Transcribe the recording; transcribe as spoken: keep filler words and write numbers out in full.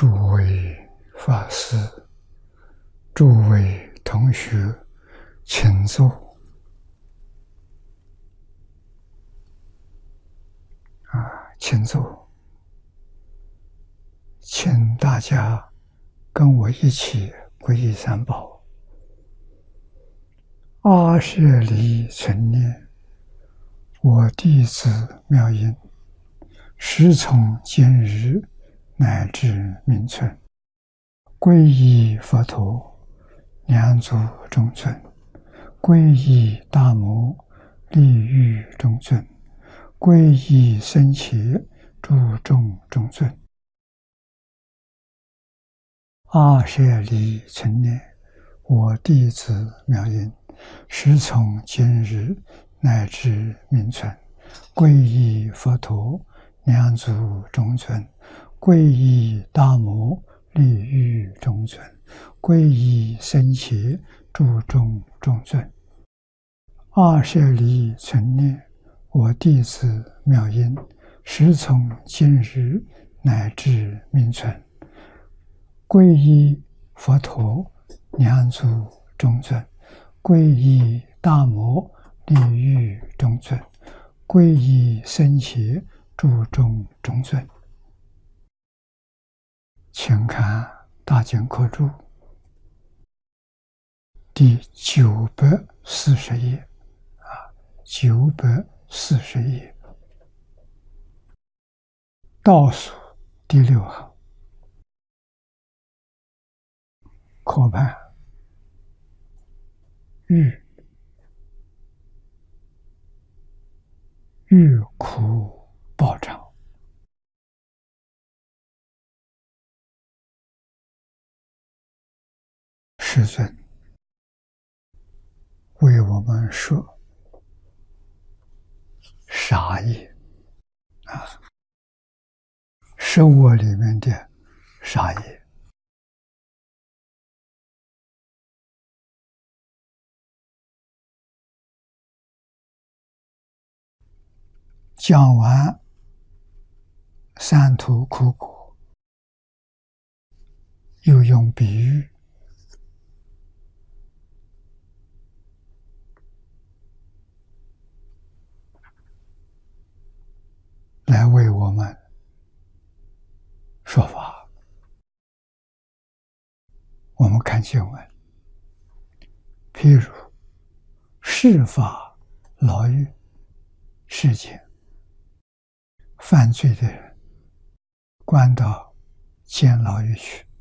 诸位法师、诸位同学，请坐。啊，请坐，请大家跟我一起皈依三宝。阿舍离存念，我弟子妙音，时从今日乃至明存，皈依佛陀，两足中尊；皈依大摩，利欲中尊；皈依僧伽，诸众中尊。阿舍离存念，我弟子妙音，时从今日乃至明存，皈依佛陀，两足中尊；皈依大摩，利欲中尊；皈依僧伽，诸众中尊。阿舍离存念，我弟子妙音，时从今日乃至明存，皈依佛陀，两足中尊；皈依大摩，利欲中尊；皈依僧伽，诸众中尊。请看大经科注第九百四十页啊，九百四十页倒数第六行，课判欲欲苦报偿。世尊为我们说杀业啊，食物里面的杀业。讲完三途苦果，又用比喻来为我们说法。我们看经文，譬如释法牢狱事件，犯罪的人关到监牢狱去，